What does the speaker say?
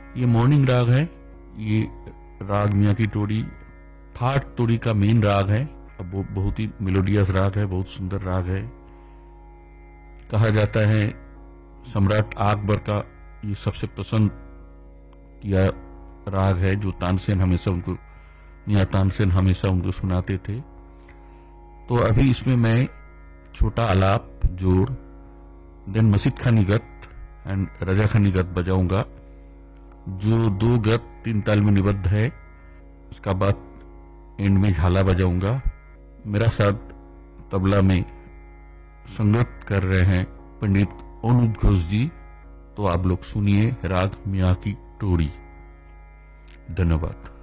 ये मॉर्निंग राग है। ये राग मियाँ की टोड़ी थाट तोड़ी का मेन राग है। अब वो बहुत ही मेलोडियस राग है, बहुत सुंदर राग है। कहा जाता है सम्राट अकबर का ये सबसे पसंद किया राग है, जो तानसेन हमेशा उनको मियाँ तानसेन हमेशा उनको सुनाते थे। तो अभी इसमें मैं छोटा आलाप, जोड़, देन मसीद खानी गत एंड रजा खानी गत बजाऊंगा, जो 2 गत 3 ताल में निबद्ध है। उसका बाद एंड में झाला बजाऊंगा। मेरा साथ तबला में संगत कर रहे हैं पंडित अनूप घोष जी। तो आप लोग सुनिए राग मियाँ की टोड़ी। धन्यवाद।